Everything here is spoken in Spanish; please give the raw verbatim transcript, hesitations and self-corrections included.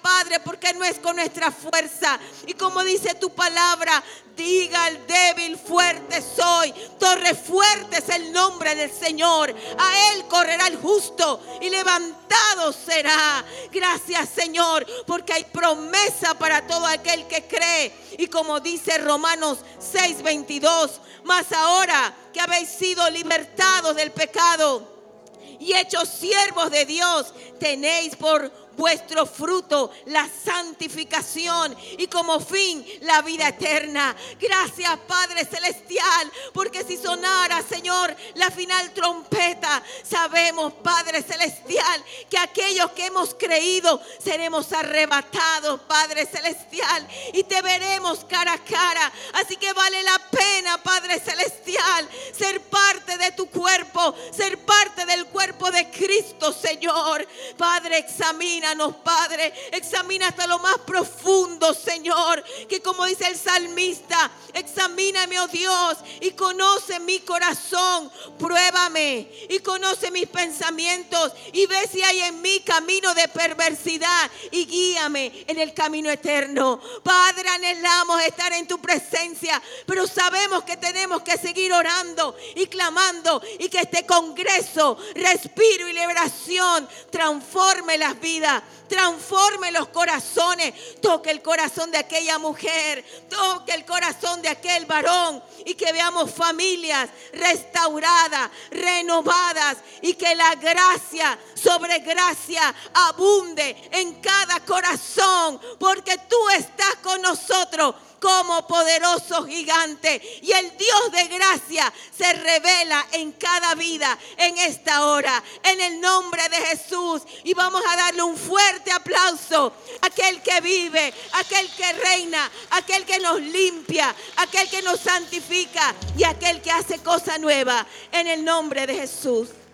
Padre, porque no es con nuestra fuerza. Y como dice tu palabra, diga al débil, fuerte soy. Torre fuerte es el nombre del Señor. A Él correrá el justo y levantado será. Gracias, Señor, porque hay promesa para todo aquel que cree. Y como dice Romanos seis veintidós, mas ahora que habéis sido libertados del pecado y hechos siervos de Dios, tenéis por vuestro fruto la santificación y como fin la vida eterna. Gracias, Padre Celestial, porque si sonara, Señor, la final trompeta, sabemos, Padre Celestial, que aquellos que hemos creído seremos arrebatados, Padre Celestial, y te veremos cara a cara. Así que vale la pena, Padre Celestial, ser parte de tu cuerpo, ser parte del cuerpo de Cristo, Señor. Padre, examina, Padre, examina hasta lo más profundo, Señor, que como dice el salmista, examíname, oh Dios, y conoce mi corazón, pruébame y conoce mis pensamientos y ve si hay en mí camino de perversidad y guíame en el camino eterno. Padre, anhelamos estar en tu presencia, pero sabemos que tenemos que seguir orando y clamando y que este congreso, respiro y liberación transforme las vidas, transforme los corazones, toque el corazón de aquella mujer, toque el corazón de aquel varón y que veamos familias restauradas, renovadas y que la gracia sobre gracia abunde en cada corazón, porque tú estás con nosotros como poderoso gigante y el Dios de gracia se revela en cada vida en esta hora, en el nombre de Jesús. Y vamos a darle un fuerte aplauso a aquel que vive, a aquel que reina, a aquel que nos limpia, a aquel que nos santifica y a aquel que hace cosa nueva, en el nombre de Jesús.